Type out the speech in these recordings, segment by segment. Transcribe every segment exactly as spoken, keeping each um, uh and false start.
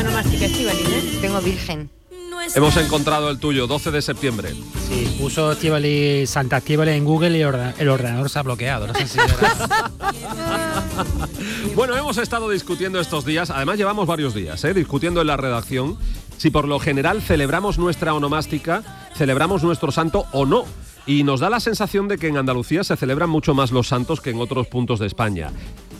Onomástica, Estíbaliz, ¿eh? Tengo virgen. Hemos encontrado el tuyo, doce de septiembre. Sí, puso Estíbaliz, Santa Estíbaliz en Google y orda- el ordenador se ha bloqueado. No sé si era... Bueno, hemos estado discutiendo estos días, además llevamos varios días, ¿eh? discutiendo en la redacción si por lo general celebramos nuestra onomástica, celebramos nuestro santo o no. Y nos da la sensación de que en Andalucía se celebran mucho más los santos que en otros puntos de España.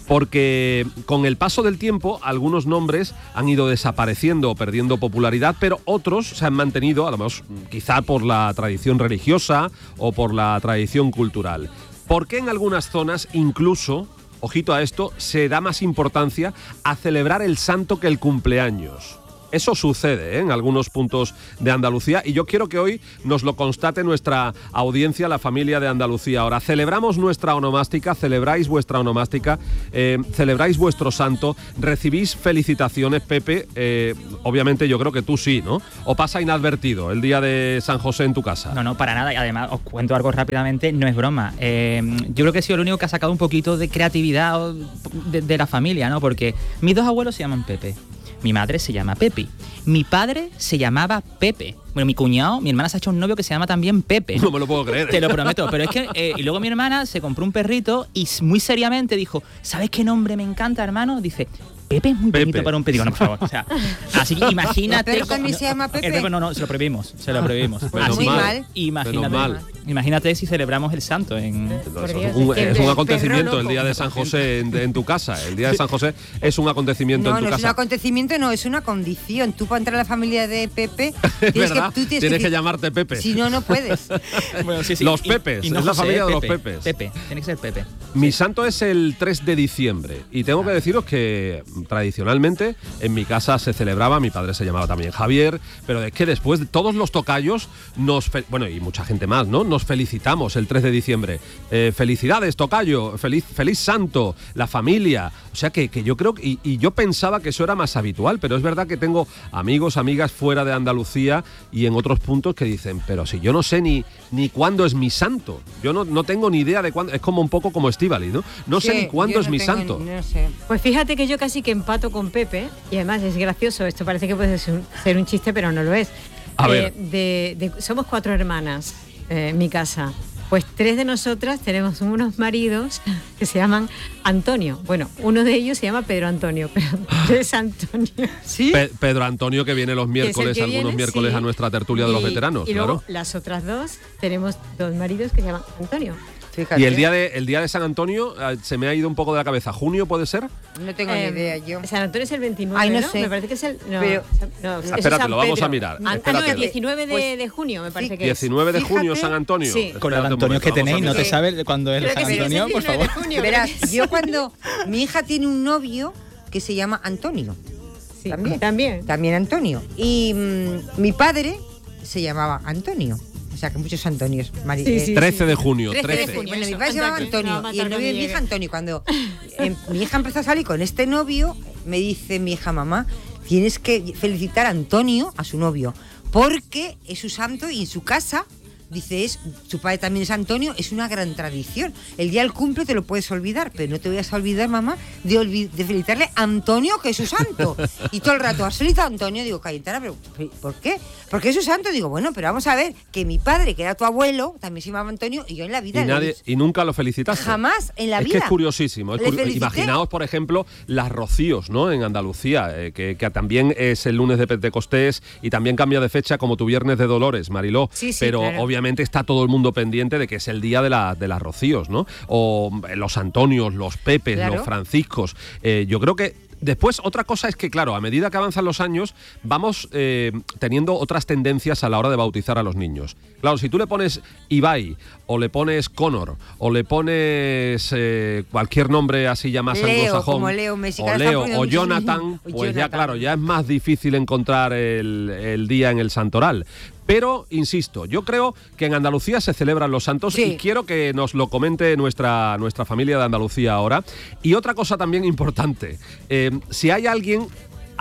Porque con el paso del tiempo algunos nombres han ido desapareciendo o perdiendo popularidad, pero otros se han mantenido, además quizá por la tradición religiosa o por la tradición cultural. ¿Por qué en algunas zonas incluso, ojito a esto, se da más importancia a celebrar el santo que el cumpleaños? Eso sucede, ¿eh? en algunos puntos de Andalucía, y yo quiero que hoy nos lo constate nuestra audiencia, la familia de Andalucía. Ahora, celebramos nuestra onomástica, celebráis vuestra onomástica, eh, celebráis vuestro santo, recibís felicitaciones, Pepe, eh, obviamente yo creo que tú sí, ¿no? ¿O pasa inadvertido el día de San José en tu casa? No, no, para nada, y además os cuento algo rápidamente, no es broma. Eh, yo creo que he sido el único que ha sacado un poquito de creatividad de, de la familia, ¿no? Porque mis dos abuelos se llaman Pepe. Mi madre se llama Pepi. Mi padre se llamaba Pepe. Bueno, mi cuñado, mi hermana se ha hecho un novio que se llama también Pepe. No me lo puedo creer. Te lo prometo. Pero es que... Eh, y luego mi hermana se compró un perrito y muy seriamente dijo, ¿sabes qué nombre me encanta, hermano? Dice... Pepe es muy Pepe. bonito para un perro, no, por favor. O sea, así que imagínate... ¿El perro también se llama Pepe? El perro no, no, se lo prohibimos, se lo prohibimos. Pues Así muy que mal. Imagínate, Menos mal. imagínate si celebramos el santo en... Por Eso Dios, es, un, es que es un el acontecimiento perro el día de San José en, en tu casa. El día de San José es un acontecimiento No, en tu no es un casa. acontecimiento, no, es una condición. Tú para entrar a la familia de Pepe, Es tienes verdad, que, tú tienes, tienes que que, llamarte Pepe. Si no, no puedes. Bueno, sí, sí. Los Y- Pepes, y no es la José, familia de los Pepe, Pepes. Pepe, tiene que ser Pepe. Mi santo es el tres de diciembre y tengo que deciros que tradicionalmente en mi casa se celebraba, mi padre se llamaba también Javier, pero es que después de todos los tocayos nos, fe- bueno, y mucha gente más, ¿no? Nos felicitamos el tres de diciembre. Eh, felicidades, tocayo, feliz, feliz santo, la familia. O sea que, que yo creo, que, y, y yo pensaba que eso era más habitual, pero es verdad que tengo amigos, amigas fuera de Andalucía y en otros puntos que dicen, pero si yo no sé ni, ni cuándo es mi santo, yo no, no tengo ni idea de cuándo, es como un poco como Estíbaliz, ¿no? No sé Sí, ni cuándo yo es no mi tengo santo. ni- No sé. Pues fíjate que yo casi que empato con Pepe, y además es gracioso, esto parece que puede ser un, ser un chiste, pero no lo es. A Eh, ver. de- de- somos cuatro hermanas eh, en mi casa. Pues tres de nosotras tenemos unos maridos que se llaman Antonio. Bueno, uno de ellos se llama Pedro Antonio, pero tres Antonio. ¿Sí? Pe- Pedro Antonio, que viene los miércoles, que algunos viene, miércoles sí. a nuestra tertulia de los Y- veteranos, Y luego claro. las otras dos tenemos dos maridos que se llaman Antonio. Fíjate. Y el día de el día de San Antonio eh, se me ha ido un poco de la cabeza. ¿Junio puede ser? No tengo Eh, ni idea yo. San Antonio es el veintinueve, Ay, no ¿no? sé. Me parece que es el... No, Pero- no, eso es espérate, San lo vamos Pedro. a mirar, Ah, espérate. no, el diecinueve de, Pues, de junio, me parece que diecinueve de Fíjate. junio, San Antonio. Sí. Con el Espérate un Antonio momento, que vamos a tenéis, ¿no te mirar. sabes cuándo es el Creo San que sí, es el Antonio, por diecinueve favor? de junio, Verás, ¿verdad? yo cuando mi hija tiene un novio que se llama Antonio. Sí, También. también. También Antonio. Y mm, mi padre se llamaba Antonio. O sea, que muchos Antonios. Mari- Sí, eh, sí. trece de junio, trece de trece. junio. Bueno, mi Eso, padre se llamaba Antonio, me va a Antonio y matar el novio de mi cuando hija llegue. Antonio. Cuando eh, mi hija empezó a salir con este novio, me dice mi hija, mamá, tienes que felicitar a Antonio, a su novio, porque es su santo y en su casa, dice, es, su padre también es Antonio, es una gran tradición. El día del cumple te lo puedes olvidar, pero no te vayas a olvidar, mamá, de, olvi- de felicitarle a Antonio, que es su santo. Y todo el rato, ¿has felicitado a Antonio? Digo, Cayetana, pero ¿por qué? Porque es su santo. Digo, bueno, pero vamos a ver, que mi padre, que era tu abuelo, también se llamaba Antonio, y yo en la vida... Y, le he nadie, dicho- y nunca lo felicitaste. Jamás en la es vida. que es curiosísimo. Es Le curi- felicité. Imaginaos, por ejemplo, las rocíos, ¿no? En Andalucía, eh, que, que también es el lunes de Pentecostés y también cambia de fecha como tu viernes de Dolores, Mariló. Sí, sí, Pero claro. obviamente está todo el mundo pendiente de que es el día de, la, de las rocíos, ¿no? O eh, los Antonios, los Pepes, Claro. los Franciscos. Eh, yo creo que después, otra cosa es que, claro, a medida que avanzan los años, vamos eh, teniendo otras tendencias a la hora de bautizar a los niños. Claro, si tú le pones Ibai, o le pones Conor, o le pones eh, cualquier nombre así ya más Leo, anglosajón, como Leo Messi, que o ahora están Leo, poniendo o muchos Jonathan, niños. O pues ya, Jonathan. claro, ya es más difícil encontrar el, el día en el santoral. Pero, insisto, yo creo que en Andalucía se celebran los santos Sí. y quiero que nos lo comente nuestra, nuestra familia de Andalucía ahora. Y otra cosa también importante, eh, si hay alguien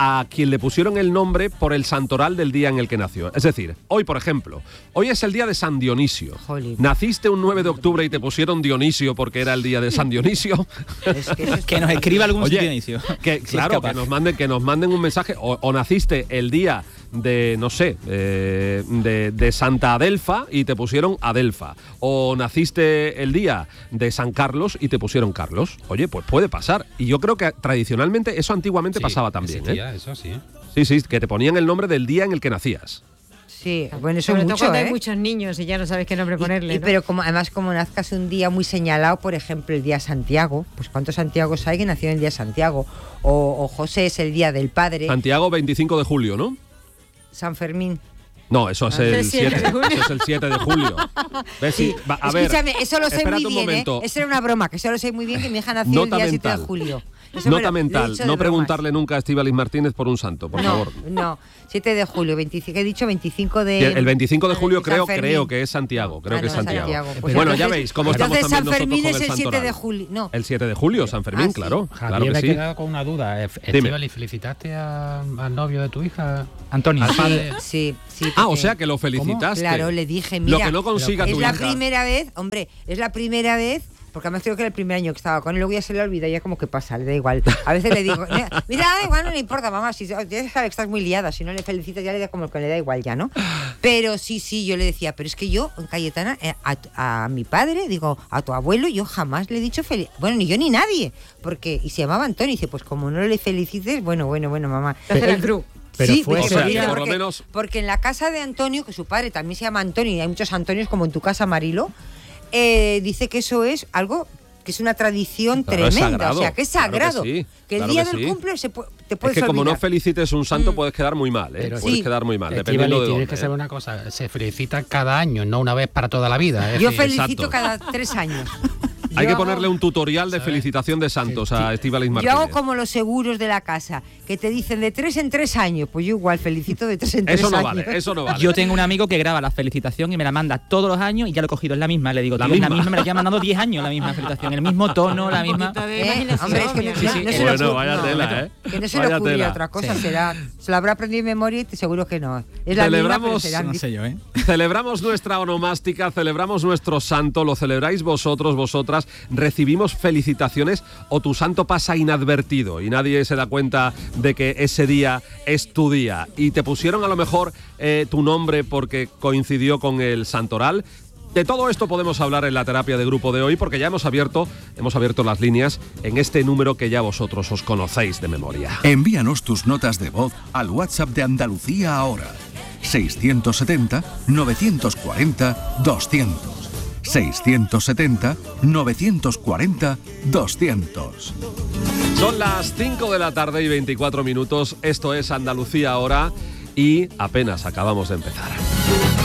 a quien le pusieron el nombre por el santoral del día en el que nació. Es decir, hoy, por ejemplo, hoy es el día de San Dionisio. Jolín. ¿Naciste un nueve de octubre y te pusieron Dionisio porque era el día de San Dionisio? Es que, eso es- Que nos escriba algún Oye, Dionisio. que, Si es claro, capaz. que nos manden, que nos manden un mensaje. O, o naciste el día de, no sé, eh, de, de Santa Adelfa y te pusieron Adelfa. O naciste el día de San Carlos y te pusieron Carlos. Oye, pues puede pasar. Y yo creo que tradicionalmente eso antiguamente Sí, pasaba también. existía, ¿eh? eso sí. Sí, sí, que te ponían el nombre del día en el que nacías. Sí, bueno, eso Sobre es todo mucho, cuando ¿eh? hay muchos niños y ya no sabes qué nombre Y- ponerle. y- ¿no? Pero como además como nazcas un día muy señalado, por ejemplo, el día Santiago, pues ¿cuántos Santiagos hay que nacieron el día Santiago? O, o José es el día del padre, Santiago, veinticinco de julio, ¿no? San Fermín. No, eso es Ah, el el siete siete, de julio. eso es el siete de julio. ¿Ves? Sí, va, a ver, Escúchame, eso lo sé espérate muy un bien, ¿eh? momento. Eso era una broma, que eso lo sé muy bien, que mi hija nació Nota el día siete de mental. julio. Eso me lo- Nota lo he mental, dicho de no bromas. preguntarle nunca a Estíbaliz Martínez por un santo, por no, favor. No, siete de julio, veinticinco, he dicho veinticinco de... El veinticinco de julio San creo, Fermín. creo que es Santiago, creo Ah, que es no, Santiago. Pues Bueno, ya entonces- veis cómo entonces estamos también San Fermín nosotros es con el el siete de santoral. julio. No, El siete de julio, San Fermín, Ah, sí. claro, Javier, claro que me he sí. quedado con una duda. Estíbaliz, ¿felicitaste a- al novio de tu hija? Antonio. Al padre. sí, sí. Ah, o porque- sea que lo felicitaste. Claro, le dije, Lo mira, que no consiga es tu la hija. primera vez, hombre, es la primera vez, porque además creo que era el primer año que estaba con él, luego ya se le olvida, ya como que pasa, le da igual. A veces le digo, mira, mira, da igual, no le importa, mamá, si ya sabes que estás muy liada, si no le felicitas ya le da como que le da igual ya, ¿no? Pero sí, sí, yo le decía, pero es que yo, Cayetana, eh, a, a mi padre, digo, a tu abuelo, yo jamás le he dicho feliz, bueno, ni yo ni nadie, porque, y se llamaba Antonio, y dice, pues como no le felicites, bueno, bueno, bueno, mamá. Hacer el truco. Pero sí, fue porque- ese porque- día- por lo porque- menos- porque en la casa de Antonio, que su padre también se llama Antonio, y hay muchos Antonios como en tu casa, Marilo, eh, dice que eso es algo que es una tradición Claro, es tremenda, sagrado, o sea, que es claro que sagrado. sí, que el claro día que del sí. cumple se pu- te Es puedes que como no olvidar. felicites un santo Mm. puedes quedar muy mal, ¿eh? Pero Puedes sí. quedar muy mal, dependiendo Estíbaliz, de tienes dónde. que saber ¿eh? una cosa. Se felicita cada año, no una vez para toda la vida. es Yo decir, felicito exacto. cada tres años. Hay Yo que hago- ponerle un tutorial de felicitación de santos a Estíbaliz Yo Martínez. hago como los seguros de la casa, que te dicen de tres en tres años. Pues yo igual felicito de tres en tres Eso no años. vale, eso no vale. Yo tengo un amigo que graba la felicitación y me la manda todos los años y ya lo he cogido, es la misma. Le digo, La tío, es la misma. misma, me la lleva mandando diez años la misma felicitación, el mismo tono, la misma. Un poquito de ¿Eh? imaginación, Hombre, es que no, obvio, no- ¿no? sí, no se le Bueno, ocurre- vaya no, tela, ¿eh? Que no se Vaya le ocurre tela. otra cosa, Sí. será. Se la habrá aprendido de memoria y te seguro que no. Es la Celebramos- misma, pero será No sé yo, ¿eh? Celebramos nuestra onomástica, celebramos nuestro santo, lo celebráis vosotros, vosotras, recibimos felicitaciones o tu santo pasa inadvertido y nadie se da cuenta de que ese día es tu día y te pusieron a lo mejor eh, tu nombre porque coincidió con el santoral. De todo esto podemos hablar en la terapia de grupo de hoy porque ya hemos abierto, hemos abierto las líneas en este número que ya vosotros os conocéis de memoria. Envíanos tus notas de voz al WhatsApp de Andalucía ahora. seiscientos setenta, novecientos cuarenta, doscientos. seiscientos setenta, novecientos cuarenta, doscientos. Son las cinco de la tarde y veinticuatro minutos. Esto es Andalucía ahora y apenas acabamos de empezar.